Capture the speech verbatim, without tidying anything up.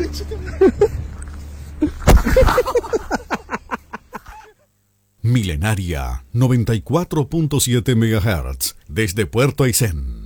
Milenaria noventa y cuatro punto siete megahertz desde Puerto Aysén.